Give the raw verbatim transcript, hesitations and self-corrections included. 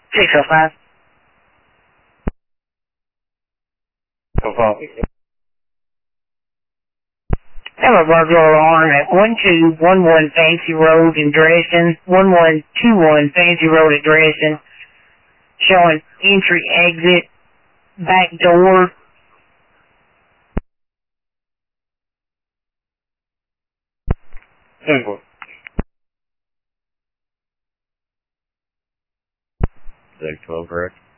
six oh five. So far. Have a burglar alarm at one two one one Fancy Road in Dresden, one one two one Fancy Road in Dresden, showing entry, exit, back door. Simple. Is that twelve correct?